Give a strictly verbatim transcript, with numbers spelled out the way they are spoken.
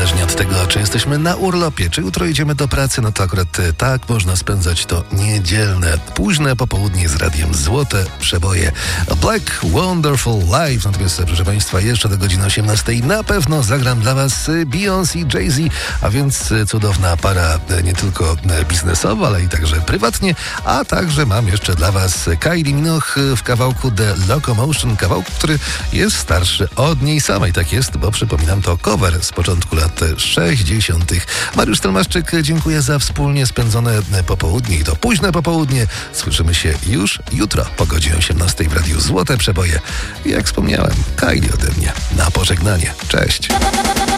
Niezależnie od tego, czy jesteśmy na urlopie, czy jutro idziemy do pracy, no to akurat tak można spędzać to niedzielne, późne popołudnie z radiem Złote Przeboje. Black Wonderful Life. Natomiast, proszę Państwa, jeszcze do godziny osiemnastej na pewno zagram dla Was Beyoncé i Jay-Z, a więc cudowna para nie tylko biznesowa, ale i także prywatnie, a także mam jeszcze dla Was Kylie Minogue w kawałku The Locomotion, kawałku, który jest starszy od niej samej. Tak jest, bo przypominam, to cover z początku lat sześćdziesiątych. Mariusz Telmaszczyk, dziękuję za wspólnie spędzone popołudnie i to późne popołudnie. Słyszymy się już jutro po godzinie osiemnastej w Radiu Złote Przeboje. I jak wspomniałem, Kylie ode mnie na pożegnanie. Cześć!